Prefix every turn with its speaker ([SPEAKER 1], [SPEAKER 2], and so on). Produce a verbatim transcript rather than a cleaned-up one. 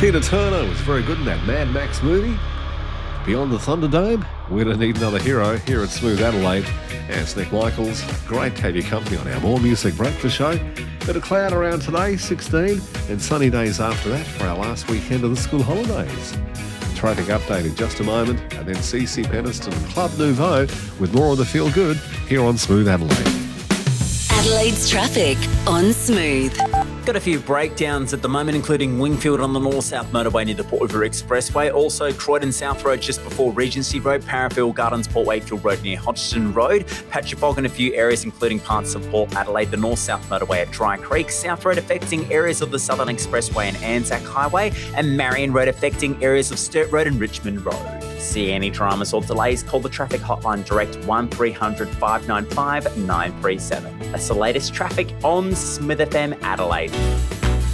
[SPEAKER 1] Tina Turner was very good in that Mad Max movie. Beyond the Thunderdome, we don't need another hero here at Smooth Adelaide. And it's Nick Michaels. Great to have your company on our More Music Breakfast show. Bit of cloud around today, sixteen, and sunny days after that for our last weekend of the school holidays. Traffic update in just a moment, and then C C Peniston Club Nouveau with more of the feel good here on Smooth Adelaide.
[SPEAKER 2] Adelaide's traffic on Smooth.
[SPEAKER 3] Got a few breakdowns at the moment, including Wingfield on the north-south motorway near the Port River Expressway. Also, Croydon South Road just before Regency Road, Parafield Gardens, Port Wakefield Road near Hodgson Road. Patch of fog in a few areas, including parts of Port Adelaide, the north-south motorway at Dry Creek, South Road affecting areas of the Southern Expressway and Anzac Highway, and Marion Road affecting areas of Sturt Road and Richmond Road. See any dramas or delays, call the traffic hotline direct one three hundred five nine five nine three seven. That's the latest traffic on Smith F M Adelaide.